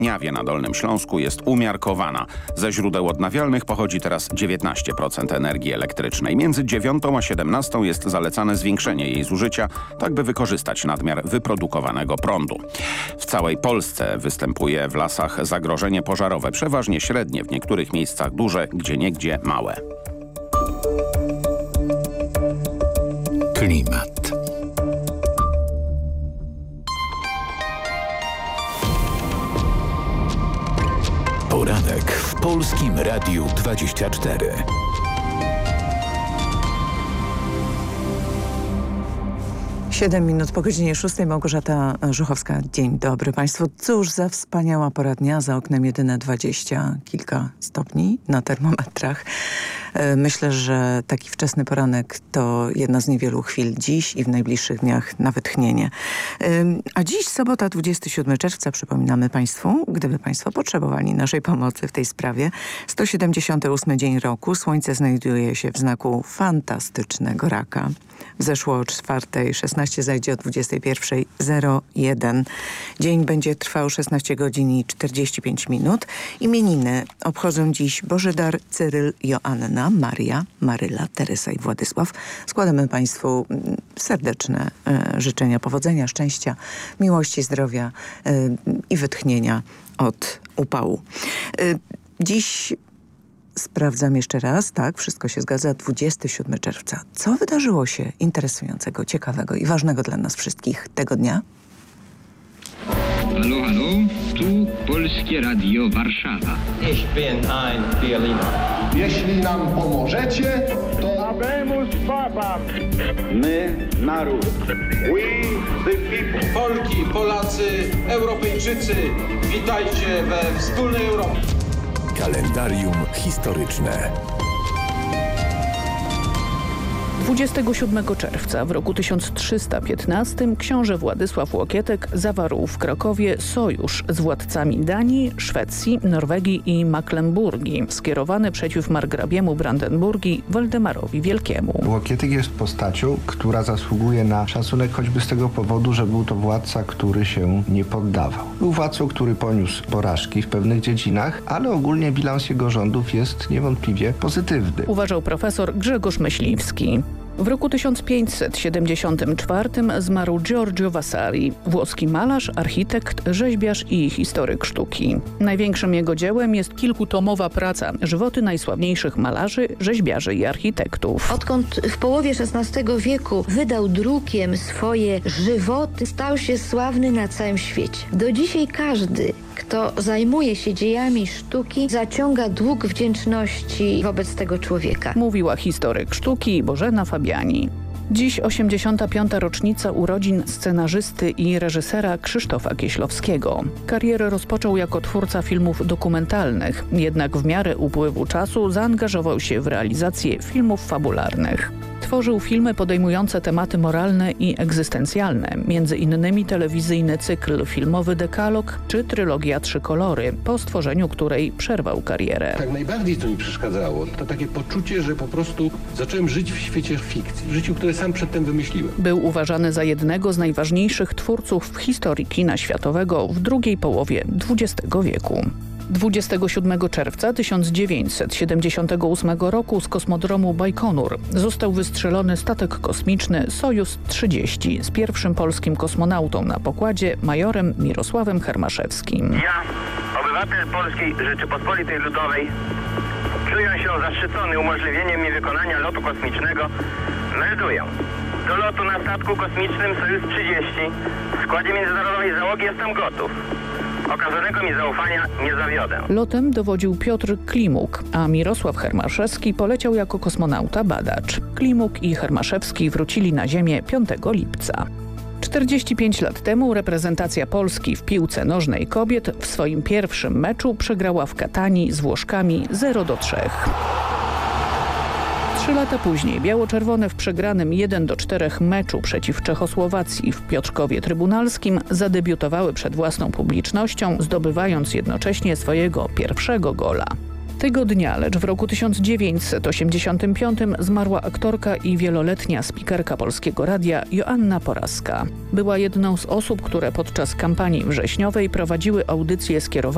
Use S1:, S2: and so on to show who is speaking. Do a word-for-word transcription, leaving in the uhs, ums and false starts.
S1: Niawie na Dolnym Śląsku jest umiarkowana. Ze źródeł odnawialnych pochodzi teraz dziewiętnaście procent energii elektrycznej. Między dziewiątą a siedemnastą jest zalecane zwiększenie jej zużycia, tak by wykorzystać nadmiar wyprodukowanego prądu. W całej Polsce występuje w lasach zagrożenie pożarowe, przeważnie średnie, w niektórych miejscach duże, gdzieniegdzie małe.
S2: Klimat. Poranek w Polskim Radiu dwadzieścia cztery.
S3: Siedem minut po godzinie szóstej. Małgorzata Żuchowska. Dzień dobry Państwu. Cóż za wspaniała pora dnia. Za oknem jedyne dwadzieścia kilka stopni na termometrach. Myślę, że taki wczesny poranek to jedna z niewielu chwil dziś i w najbliższych dniach na wytchnienie. A dziś sobota, dwudziestego siódmego czerwca, przypominamy Państwu, gdyby Państwo potrzebowali naszej pomocy w tej sprawie, sto siedemdziesiąty ósmy dzień roku. Słońce znajduje się w znaku fantastycznego raka. Wzeszło o czwartej szesnaście, zajdzie o dwudziestej pierwszej zero jeden. Dzień będzie trwał szesnaście godzin i czterdzieści pięć minut. Imieniny obchodzą dziś Bożydar, Cyryl, Joanna, Maria, Maryla, Terysa i Władysław. Składamy Państwu serdeczne e, życzenia powodzenia, szczęścia, miłości, zdrowia e, i wytchnienia od upału. E, dziś sprawdzam jeszcze raz, tak, wszystko się zgadza, dwudziestego siódmego czerwca. Co wydarzyło się interesującego, ciekawego i ważnego dla nas wszystkich tego dnia?
S4: Halo, halo, tu Polskie Radio Warszawa.
S5: Ich bin ein Berliner.
S6: Jeśli nam pomożecie, to...
S7: Habemus Babam.
S6: My, naród. We, the people.
S8: Polki, Polacy, Europejczycy, witajcie we wspólnej Europie.
S2: Kalendarium historyczne.
S9: dwudziestego siódmego czerwca w roku tysiąc trzysta piętnastym książę Władysław Łokietek zawarł w Krakowie sojusz z władcami Danii, Szwecji, Norwegii i Mecklenburgii, skierowany przeciw margrabiemu Brandenburgii Waldemarowi Wielkiemu.
S10: Łokietek jest postacią, która zasługuje na szacunek choćby z tego powodu, że był to władca, który się nie poddawał. Był władcą, który poniósł porażki w pewnych dziedzinach, ale ogólnie bilans jego rządów jest niewątpliwie pozytywny.
S9: Uważał profesor Grzegorz Myśliwski. W roku tysiąc pięćset siedemdziesiątym czwartym zmarł Giorgio Vasari, włoski malarz, architekt, rzeźbiarz i historyk sztuki. Największym jego dziełem jest kilkutomowa praca Żywoty najsławniejszych malarzy, rzeźbiarzy i architektów.
S11: Odkąd w połowie szesnastego wieku wydał drukiem swoje żywoty, stał się sławny na całym świecie. Do dzisiaj każdy, kto zajmuje się dziejami sztuki, zaciąga dług wdzięczności wobec tego człowieka.
S9: Mówiła historyk sztuki Bożena Fabiani. Dziś osiemdziesiąta piąta rocznica urodzin scenarzysty i reżysera Krzysztofa Kieślowskiego. Karierę rozpoczął jako twórca filmów dokumentalnych, jednak w miarę upływu czasu zaangażował się w realizację filmów fabularnych. Tworzył filmy podejmujące tematy moralne i egzystencjalne, między innymi telewizyjny cykl filmowy Dekalog czy trylogia Trzy kolory, po stworzeniu której przerwał karierę.
S12: Tak najbardziej co mi przeszkadzało, to takie poczucie, że po prostu zacząłem żyć w świecie fikcji, w życiu, które sam przedtem wymyśliłem.
S9: Był uważany za jednego z najważniejszych twórców w historii kina światowego w drugiej połowie dwudziestego wieku. dwudziestego siódmego czerwca tysiąc dziewięćset siedemdziesiątego ósmego roku z kosmodromu Bajkonur został wystrzelony statek kosmiczny Sojus trzydzieści z pierwszym polskim kosmonautą na pokładzie, majorem Mirosławem Hermaszewskim.
S13: Ja, obywatel Polskiej Rzeczypospolitej Ludowej, czuję się zaszczycony umożliwieniem mi wykonania lotu kosmicznego. Melduję. Do lotu na statku kosmicznym Sojus trzydzieści w składzie międzynarodowej załogi jestem gotów. Okazanego mi zaufania nie zawiodę.
S9: Lotem dowodził Piotr Klimuk, a Mirosław Hermaszewski poleciał jako kosmonauta badacz. Klimuk i Hermaszewski wrócili na Ziemię piątego lipca. czterdzieści pięć lat temu reprezentacja Polski w piłce nożnej kobiet w swoim pierwszym meczu przegrała w Katanii z Włoszkami zero do trzech. Trzy lata później biało-czerwone w przegranym jeden do czterech meczu przeciw Czechosłowacji w Piotrkowie Trybunalskim zadebiutowały przed własną publicznością, zdobywając jednocześnie swojego pierwszego gola. Tego dnia, lecz w roku tysiąc dziewięćset osiemdziesiątym piątym zmarła aktorka i wieloletnia spikerka Polskiego Radia Joanna Poraska. Była jedną z osób, które podczas kampanii wrześniowej prowadziły audycje skierowane